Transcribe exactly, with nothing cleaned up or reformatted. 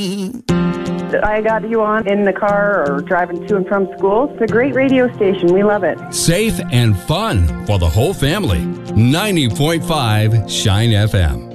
I got you on in the car or driving to and from school. It's a great radio station. We love it. Safe and fun for the whole family. ninety point five Shine F M.